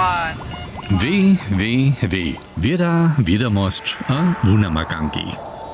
one. Wieda, wiadomość a wunamakanki.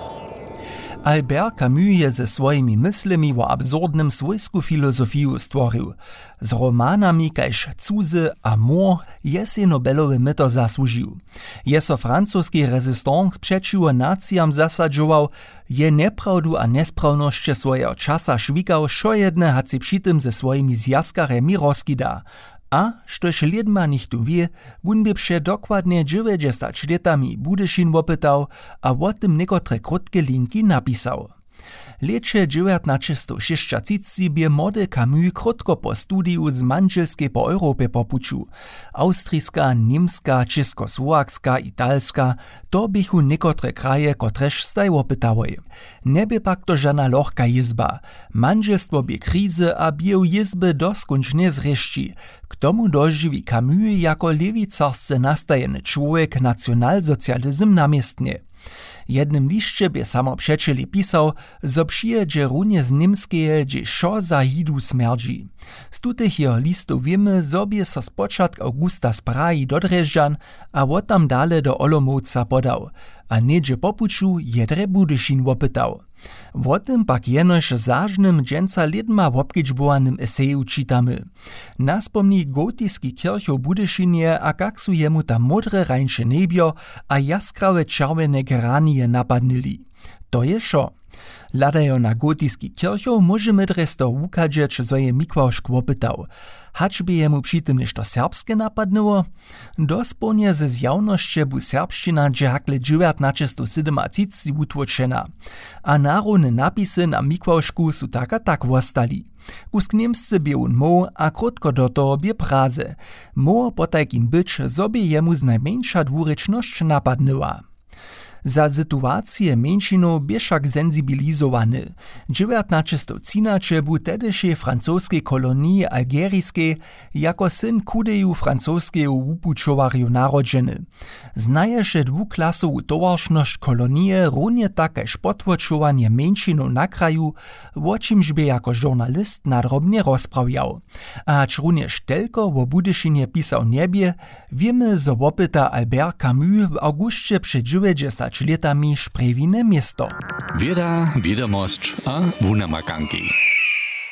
Albert Camus je ze swojimi myslemi o absurdnym swojsku filozofiju stworil. Z romanami kaž Cudzy a Mor je si Nobelowy myto zasłużył. Je so francuski rezistant sprzeciwo nacjam zasadzował, je neprawdu a nesprawnosće swojego czasa szwikał, šo jedne had si przy tym ze swoimi zjazkaremi rozkida. A, štož lidma nichtu wie, wun by pše dokładnie 90 letami Budyšin wopytał, a o tym niekotre krótkie linki napisał. Leče 1936 bie młody Camus krótko po studiu z manželskiej po Europie popuczył. Austrijska, niemska, českosłowacka, italska, to bychu niekotre kraje, kotreż staj wopytałoj. Nie by pak to żadna lohka jizba. Manželstwo bie krizy, a bie jizby doskoncznie zreszci. K tomu dożywi Camus jako lewicarsce nastajeny człowiek nacjonalsocjalizm namiestnie. Jednym liście by samo przeczeli pisał, zo przyjedzie runie z niemskie, gdzie szo za hidu smerdzi. Z tutych jeho listów wiemy, zobie so z początku augusta z Prahi do Drežďan, a tam dale do Olomouca podał, a niedzie popuczu jedre Budyšin wopytał. O tym pak jenož zażnym dżęca lidma wopkiczbowanym eseju czytamy. Naspomni gotyski kirchow Budyšinie, a kak su jemu tam modre rańsze nebio a jaskrawe czerwene geranie napadnili. To je šo. Ladajo na gotyski kirchow możemy dresto ukadżeć, zo je Mikławšk wopytał. Hacz by jemu przy tym nešto serbskie napadnęło? Dosponie ze zjawnoście bu serbszczyna dżehakle 1937 utwoczena. A narodne napisy na Mikławšku su tak wostali. Kusk niemscy bie un mo, a krótko do toho bie praze. Mo potajk im być, zobie jemu z najmniejsza dwurečnosć napadnęła. Za sytuację mniejszynów bieszak sensibilizowany. 1913 był tedyszej francuskiej kolonii algieryjskiej jako syn kudeju francuskiego upučowarju narodzeny. Znaješe dwuklasową towarszność kolonii równie tak kaž potwoczowanie mniejszynów na kraju, o czymż by jako żurnalist nadrobnie rozprawiał. A hacz również tylko o Budyšinie pisał niebie, wiemy, zo wopyta Albert Camus w augustie przed 90 letami Sprewine miasto. Wieda, wiadomość a wunamakanki.